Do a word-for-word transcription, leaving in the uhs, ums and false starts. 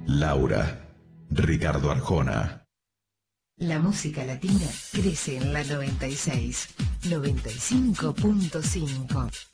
Laura, Ricardo Arjona. La música latina crece en la noventa y seis, noventa y cinco punto cinco.